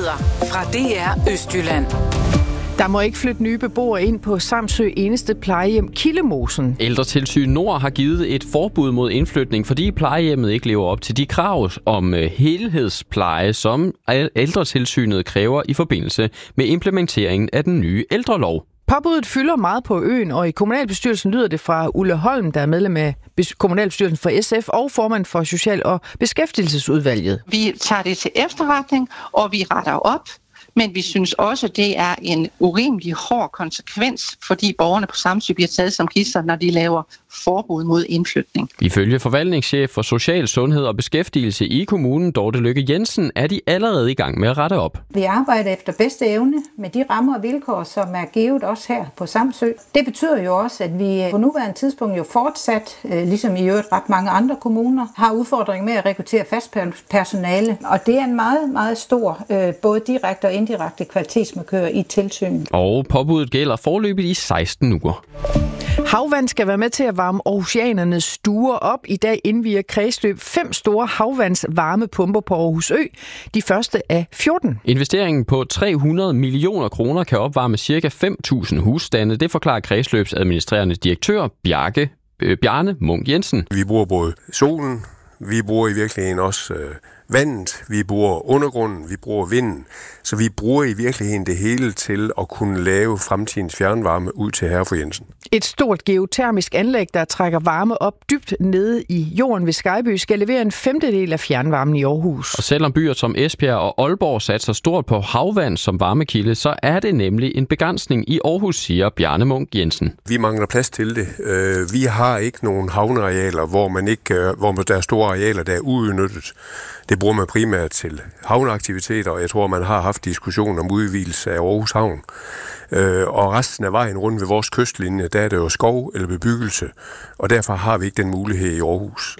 Nyheder fra DR Østjylland. Der må ikke flytte nye beboere ind på Samsø eneste plejehjem Kildemosen. Ældretilsyn Nord har givet et forbud mod indflytning, fordi plejehjemmet ikke lever op til de krav om helhedspleje, som ældretilsynet kræver i forbindelse med implementeringen af den nye ældrelov. Påbuddet fylder meget på øen, og i kommunalbestyrelsen lyder det fra Ulla Holm, der er medlem af kommunalbestyrelsen for SF og formand for Social- og Beskæftigelsesudvalget. Vi tager det til efterretning, og vi retter op. Men vi synes også, det er en urimelig hård konsekvens, fordi borgerne på Samsø bliver taget som gidsler, når de laver forbud mod indflytning. Ifølge forvaltningschef for Social, Sundhed og Beskæftigelse i kommunen, Dorte Lykke Jensen, er de allerede i gang med at rette op. Vi arbejder efter bedste evne med de rammer og vilkår, som er givet også her på Samsø. Det betyder jo også, at vi på nuværende tidspunkt jo fortsat, ligesom i øvrigt ret mange andre kommuner, har udfordringer med at rekruttere fast personale. Og det er en meget, meget stor, både direkte og indirekte kvalitetsmarkør i tilsynet. Og påbuddet gælder foreløbigt i 16 uger. Havvand skal være med til at varme aarhusianernes stuer op. I dag indvier Kredsløb 5 store havvandsvarmepumper på Aarhus Ø. De første af 14. Investeringen på 300 millioner kroner kan opvarme ca. 5.000 husstande. Det forklarer Kredsløbs administrerende direktør Bjarne Munk Jensen. Vi bruger både solen, vi bruger i virkeligheden også vandet, vi bruger undergrunden, vi bruger vinden. Så vi bruger i virkeligheden det hele til at kunne lave fremtidens fjernvarme ud til Herre for Jensen. Et stort geotermisk anlæg, der trækker varme op dybt nede i jorden ved Skejby, skal levere en 1/5 af fjernvarmen i Aarhus. Og selvom byer som Esbjerg og Aalborg satser stort på havvand som varmekilde, så er det nemlig en begrænsning i Aarhus, siger Bjarne Munk Jensen. Vi mangler plads til det. Vi har ikke nogen havnearealer, hvor der er store arealer, der er uudnyttet. Det bruger man primært til havneaktiviteter, og jeg tror, man har haft diskussion om udvidelse af Aarhus Havn. Og resten af vejen rundt ved vores kystlinje, der er det jo skov eller bebyggelse, og derfor har vi ikke den mulighed i Aarhus.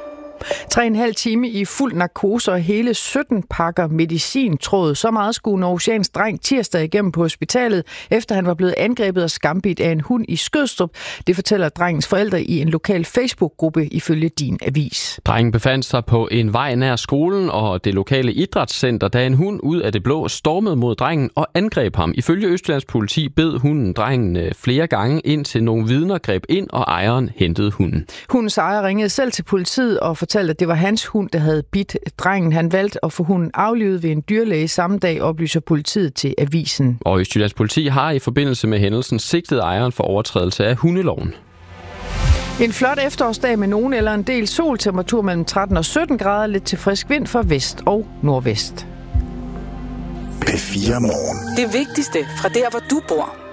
3,5 time i fuld narkose og hele 17 pakker medicintråd. Så meget skulle en aarhusiansk dreng tirsdag igennem på hospitalet, efter han var blevet angrebet og skambidt af en hund i Skødstrup. Det fortæller drengens forældre i en lokal Facebook-gruppe ifølge Din Avis. Drengen befandt sig på en vej nær skolen og det lokale idrætscenter, da en hund ud af det blå stormede mod drengen og angreb ham. Ifølge Østjyllands politi bed hunden drengen flere gange, indtil nogle vidner greb ind, og ejeren hentede hunden. Hundens ejer ringede selv til politiet og fortalte, at det var hans hund, der havde bidt drengen. Han valgte at få hunden aflivet ved en dyrlæge samme dag, oplyser politiet til avisen. Og Østjyllands politi har i forbindelse med hændelsen sigtet ejeren for overtrædelse af hundeloven. En flot efterårsdag med nogen eller en del sol, temperatur mellem 13 og 17 grader, lidt til frisk vind fra vest og nordvest. P4 Morgen. Det vigtigste fra der, hvor du bor.